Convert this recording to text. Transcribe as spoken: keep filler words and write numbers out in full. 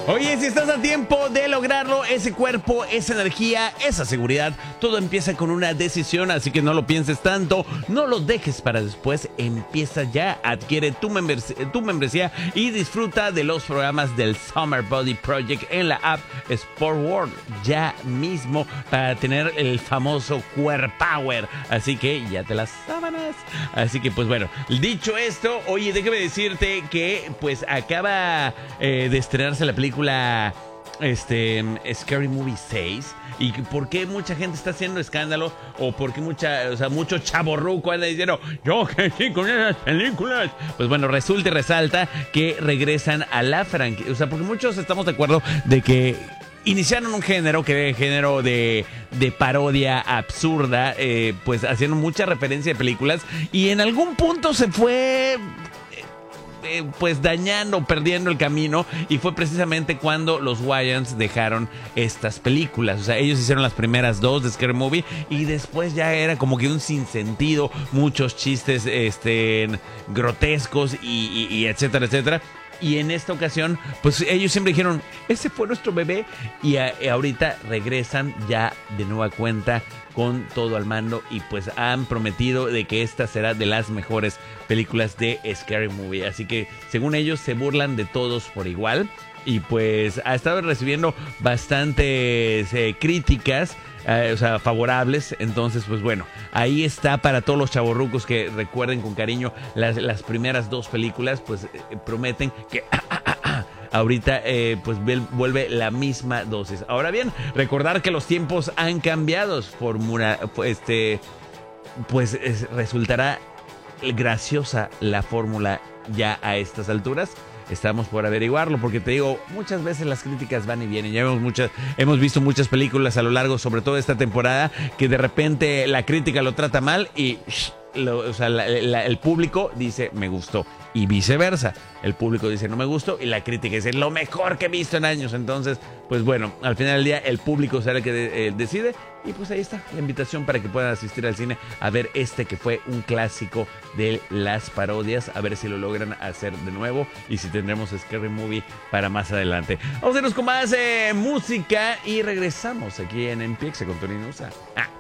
Oye, si estás a tiempo de lograrlo, ese cuerpo, esa energía, esa seguridad, todo empieza con una decisión, así que no lo pienses tanto, no lo dejes para después, empieza ya, adquiere tu, membres tu membresía y disfruta de los programas del Summer Body Project en la app Sport World ya mismo para tener el famoso Core Power, así que ya te las sábanas. Así que pues bueno, dicho esto, oye, déjame decirte que pues acaba eh, de estrenarse la película este Scary Movie seis y por qué mucha gente está haciendo escándalo o por qué mucha, o sea, mucho chavorruco anda diciendo yo que sí con esas películas. Pues bueno, resulta y resalta que regresan a la franquicia, o sea, porque muchos estamos de acuerdo de que iniciaron un género, que es género de, de parodia absurda, eh, pues haciendo mucha referencia de películas y en algún punto se fue Eh, pues dañando, perdiendo el camino, y fue precisamente cuando los Wayans dejaron estas películas. O sea, ellos hicieron las primeras dos de Scary Movie y después ya era como que un sinsentido, muchos chistes este, grotescos y, y, y etcétera, etcétera. Y en esta ocasión, pues ellos siempre dijeron, ese fue nuestro bebé. Y a, a ahorita regresan ya de nueva cuenta con todo al mando. Y pues han prometido de que esta será de las mejores películas de Scary Movie. Así que según ellos se burlan de todos por igual. Y pues ha estado recibiendo bastantes eh, críticas. Eh, o sea, favorables. Entonces, pues bueno, ahí está para todos los chavorrucos que recuerden con cariño las, las primeras dos películas. Pues eh, prometen que ah, ah, ah, ah, ahorita eh, pues vuelve la misma dosis. Ahora bien, recordar que los tiempos han cambiado. Formula, este, pues es, resultará graciosa la fórmula ya a estas alturas. Estamos por averiguarlo porque te digo, muchas veces las críticas van y vienen. Ya hemos, muchas, hemos visto muchas películas a lo largo, sobre todo esta temporada, que de repente la crítica lo trata mal y lo, o sea, la, la, el público dice me gustó y viceversa. El público dice no me gustó y la crítica dice lo mejor que he visto en años. Entonces, pues bueno, al final del día el público será el que de, eh, decide. Y pues ahí está la invitación para que puedan asistir al cine a ver este que fue un clásico de las parodias. A ver si lo logran hacer de nuevo y si tendremos Scary Movie para más adelante. Vamos a irnos con más eh, música y regresamos aquí en Empiexe con Tony Nusa. Ah.